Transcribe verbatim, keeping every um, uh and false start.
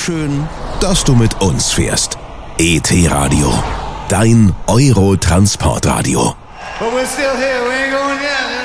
Schön, dass du mit uns fährst. E T-Radio, dein Euro-Transportradio. But we're still here, we ain't going yet.